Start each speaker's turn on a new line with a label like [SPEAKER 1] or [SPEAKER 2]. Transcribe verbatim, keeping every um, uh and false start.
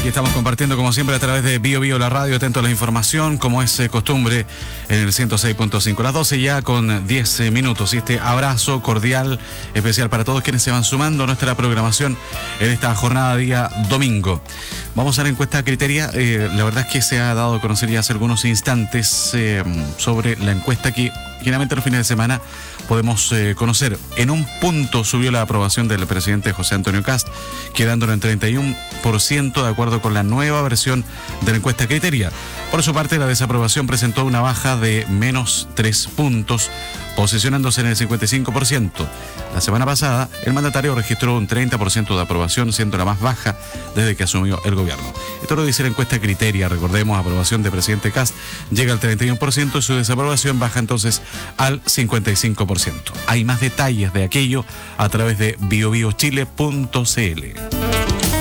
[SPEAKER 1] Aquí estamos compartiendo como siempre a través de Bio Bio la radio, atento a la información, como es eh, costumbre en el ciento seis punto cinco. Las doce ya con diez minutos y este abrazo cordial, especial para todos quienes se van sumando a nuestra programación en esta jornada día domingo. Vamos a la encuesta Criteria. Eh, la verdad es que se ha dado a conocer ya hace algunos instantes eh, sobre la encuesta que generalmente los fines de semana podemos eh, conocer. En un punto subió la aprobación del presidente José Antonio Kast, quedándolo en treinta y uno por ciento de acuerdo con la nueva versión de la encuesta Criteria. Por su parte, la desaprobación presentó una baja de menos tres puntos, posicionándose en el cincuenta y cinco por ciento. La semana pasada, el mandatario registró un treinta por ciento de aprobación, siendo la más baja desde que asumió el gobierno. Esto lo dice la encuesta Criteria. Recordemos, aprobación del presidente Kast llega al treinta y uno por ciento y su desaprobación baja entonces al cincuenta y cinco por ciento. Hay más detalles de aquello a través de bio bio chile punto c l.